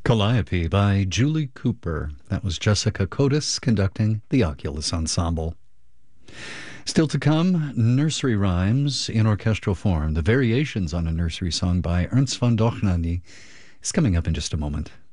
Calliope by Julie Cooper. That was Jessica Cotis conducting the Oculus Ensemble. Still to come, nursery rhymes in orchestral form. The variations on a nursery song by Ernst von Dohnanyi is coming up in just a moment.